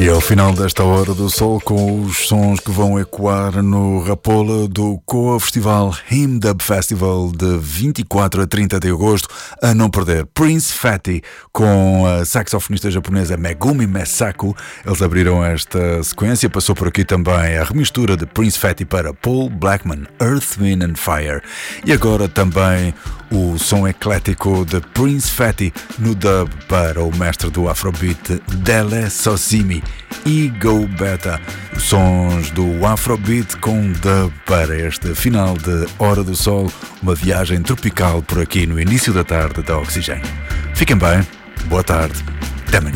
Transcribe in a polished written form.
E ao final desta Hora do Sol, com os sons que vão ecoar no Rapola do Coa Festival Hymn Dub Festival de 24 a 30 de agosto, a não perder, Prince Fatty com a saxofonista japonesa Megumi Mesaku. Eles abriram esta sequência. Passou por aqui também a remistura de Prince Fatty para Paul Blackman, Earth, Wind and Fire. E agora também o som eclético de Prince Fatty no dub para o mestre do Afrobeat Dele Sosimi, Ego Beta. Sons do Afrobeat com dub para este final de Hora do Sol, uma viagem tropical por aqui no início da tarde da Oxigênio. Fiquem bem, boa tarde.